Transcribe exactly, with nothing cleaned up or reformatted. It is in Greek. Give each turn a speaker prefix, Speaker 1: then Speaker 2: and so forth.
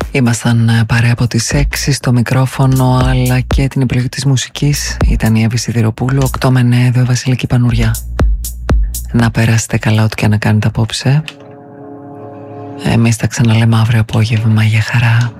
Speaker 1: Ήμασταν παρέα από τις έξι στο μικρόφωνο, αλλά και την επιλογή της μουσικής ήταν η Εύη Σιδηροπούλου. Οκτώ με εννέα εδώ η Βασιλική Πανουριά. Να περάσετε καλά ό,τι και να κάνετε απόψε. Εμείς τα ξαναλέμε αύριο απόγευμα. Για χαρά.